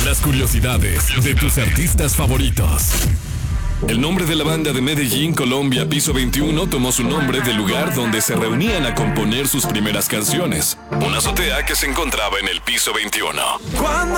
Las curiosidades de tus artistas favoritos. El nombre de la banda de Medellín, Colombia, Piso 21, tomó su nombre del lugar donde se reunían a componer sus primeras canciones, una azotea que se encontraba en el Piso 21.